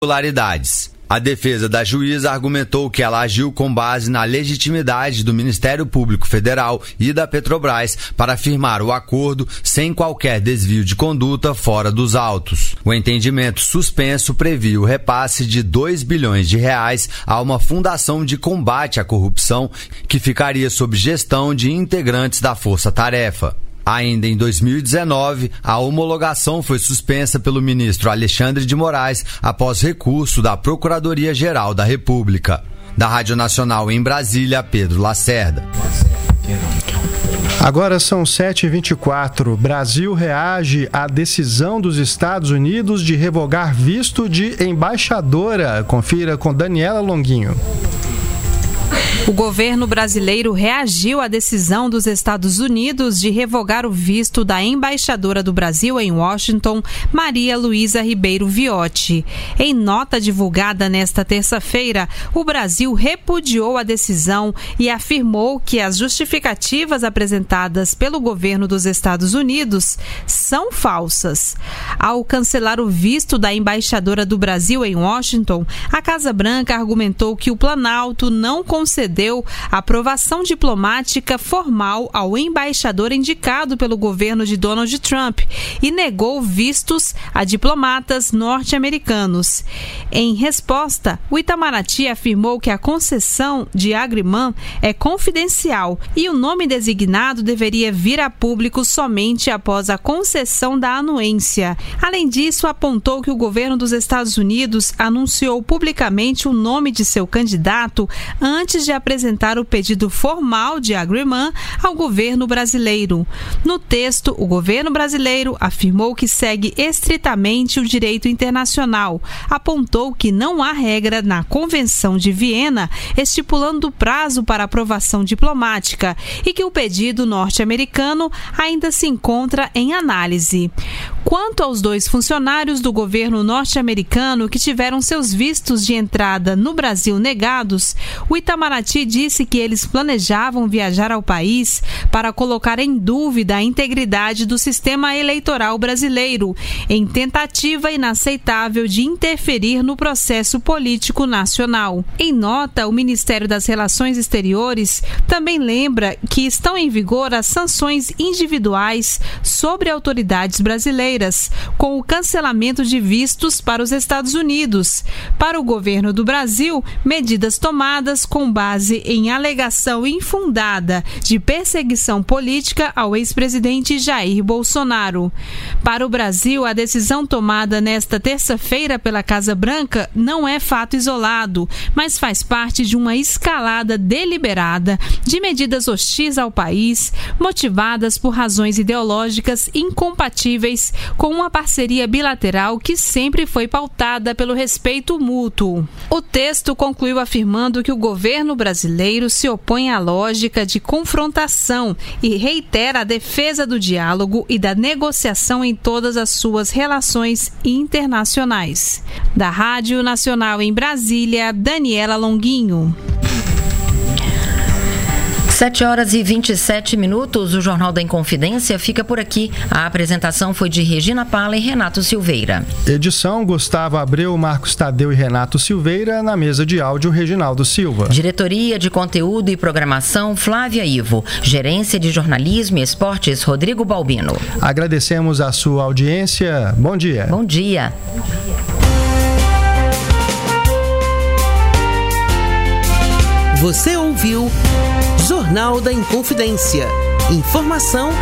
irregularidades. A defesa da juíza argumentou que ela agiu com base na legitimidade do Ministério Público Federal e da Petrobras para firmar o acordo sem qualquer desvio de conduta fora dos autos. O entendimento suspenso previa o repasse de R$2 bilhões a uma fundação de combate à corrupção que ficaria sob gestão de integrantes da Força Tarefa. Ainda em 2019, a homologação foi suspensa pelo ministro Alexandre de Moraes após recurso da Procuradoria-Geral da República. Da Rádio Nacional em Brasília, Pedro Lacerda. Agora são 7h24. Brasil reage à decisão dos Estados Unidos de revogar visto de embaixadora. Confira com Daniela Longuinho. O governo brasileiro reagiu à decisão dos Estados Unidos de revogar o visto da embaixadora do Brasil em Washington, Maria Luísa Ribeiro Viotti. Em nota divulgada nesta terça-feira, o Brasil repudiou a decisão e afirmou que as justificativas apresentadas pelo governo dos Estados Unidos são falsas. Ao cancelar o visto da embaixadora do Brasil em Washington, a Casa Branca argumentou que o Planalto não concedeu aprovação diplomática formal ao embaixador indicado pelo governo de Donald Trump e negou vistos a diplomatas norte-americanos. Em resposta, o Itamaraty afirmou que a concessão de Agriman é confidencial e o nome designado deveria vir a público somente após a concessão da anuência. Além disso, apontou que o governo dos Estados Unidos anunciou publicamente o nome de seu candidato antes de apresentar o pedido formal de Agriman ao governo brasileiro. No texto, o governo brasileiro afirmou que segue estritamente o direito internacional, apontou que não há regra na Convenção de Viena estipulando o prazo para aprovação diplomática e que o pedido norte-americano ainda se encontra em análise. Quanto aos 2 funcionários do governo norte-americano que tiveram seus vistos de entrada no Brasil negados, o Itamaraty disse que eles planejavam viajar ao país para colocar em dúvida a integridade do sistema eleitoral brasileiro, em tentativa inaceitável de interferir no processo político nacional. Em nota, o Ministério das Relações Exteriores também lembra que estão em vigor as sanções individuais sobre autoridades brasileiras, com o cancelamento de vistos para os Estados Unidos. Para o governo do Brasil, medidas tomadas com base em alegação infundada de perseguição política ao ex-presidente Jair Bolsonaro. Para o Brasil, a decisão tomada nesta terça-feira pela Casa Branca não é fato isolado, mas faz parte de uma escalada deliberada de medidas hostis ao país, motivadas por razões ideológicas incompatíveis com uma parceria bilateral que sempre foi pautada pelo respeito mútuo. O texto concluiu afirmando que o governo brasileiro se opõe à lógica de confrontação e reitera a defesa do diálogo e da negociação em todas as suas relações internacionais. Da Rádio Nacional em Brasília, Daniela Longuinho. 7h27, o Jornal da Inconfidência fica por aqui. A apresentação foi de Regina Pala e Renato Silveira. Edição, Gustavo Abreu, Marcos Tadeu e Renato Silveira. Na mesa de áudio, Reginaldo Silva. Diretoria de Conteúdo e Programação, Flávia Ivo. Gerência de Jornalismo e Esportes, Rodrigo Balbino. Agradecemos a sua audiência. Bom dia. Bom dia. Você ouviu Jornal da Inconfidência. Informação